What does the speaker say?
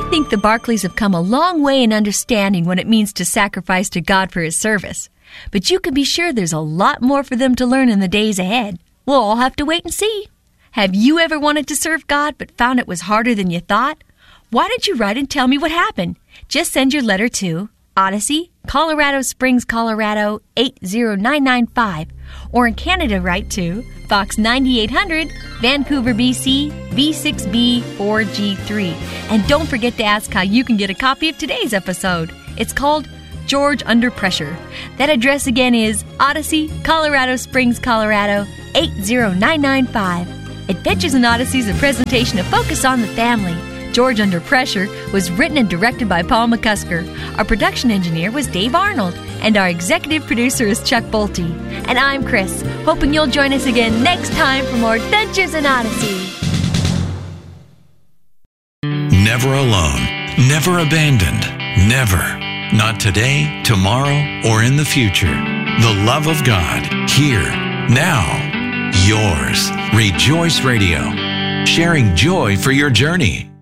think the Barclays have come a long way in understanding what it means to sacrifice to God for His service. But you can be sure there's a lot more for them to learn in the days ahead. We'll all have to wait and see. Have you ever wanted to serve God but found it was harder than you thought? Why don't you write and tell me what happened? Just send your letter to Odyssey, Colorado Springs, Colorado 80995, or in Canada write to Box 9800, Vancouver, BC, V6B 4G3. And don't forget to ask how you can get a copy of today's episode. It's called George Under Pressure. That address again is Odyssey, Colorado Springs, Colorado 80995. Adventures in Odyssey is a presentation of Focus on the Family. George Under Pressure was written and directed by Paul McCusker. Our production engineer was Dave Arnold, and our executive producer is Chuck Bolte. And I'm Chris, hoping you'll join us again next time for more Adventures in Odyssey. Never alone, never abandoned, never. Not today, tomorrow, or in the future. The love of God, here, now. Yours, Rejoice Radio. Sharing joy for your journey.